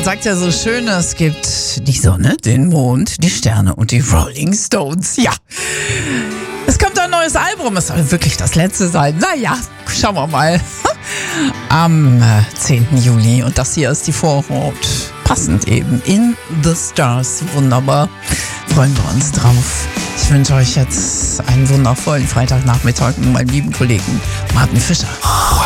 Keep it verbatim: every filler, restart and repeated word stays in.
sagt ja so schön, es gibt die Sonne, den Mond, die Sterne und die Rolling Stones. Ja, es kommt ein neues Album. Es soll wirklich das letzte sein. Naja, schauen wir mal. Am zehnten Juli. Und das hier ist die Vorhaut. Passend eben. In the Stars. Wunderbar. Freuen wir uns drauf. Ich wünsche euch jetzt einen wundervollen Freitagnachmittag mit meinem lieben Kollegen Martin Fischer.